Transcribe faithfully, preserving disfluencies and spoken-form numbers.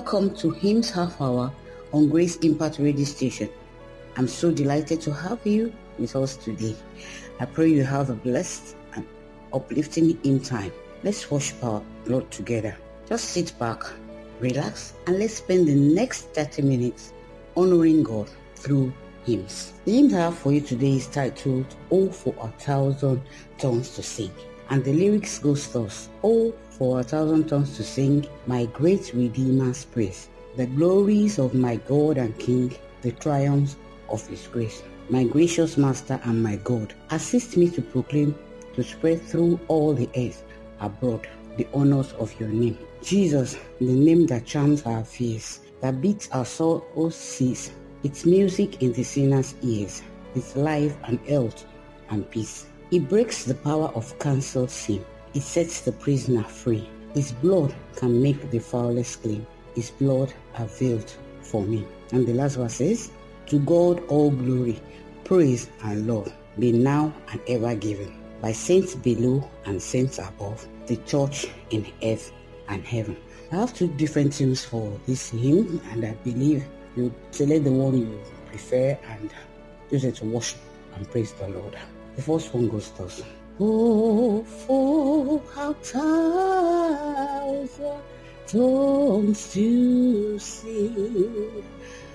Welcome to Hymns Half Hour on Grace Impact Radio Station. I'm so delighted to have you with us today. I pray you have a blessed and uplifting hymn time. Let's worship our Lord together. Just sit back, relax, and let's spend the next thirty minutes honoring God through hymns. The hymn I have for you today is titled, Oh, for a Thousand Tongues to Sing. And the lyrics goes thus: Oh, for a thousand tongues to sing my great Redeemer's praise, the glories of my God and King, the triumphs of His grace. My gracious Master and my God, assist me to proclaim, to spread through all the earth abroad the honors of your name. Jesus, the name that charms our fears, that beats our soul's cease, its music in the sinner's ears, its life and health and peace. It breaks the power of cancelled sin. It sets the prisoner free. His blood can make the foulest clean. His blood availed for me. And the last verse says, to God all glory, praise and love be now and ever given, by saints below and saints above, the church in earth and heaven. I have two different tunes for this hymn, and I believe you select the one you prefer and use it to worship and praise the Lord. The first one goes thus. Oh, for a thousand tongues to sing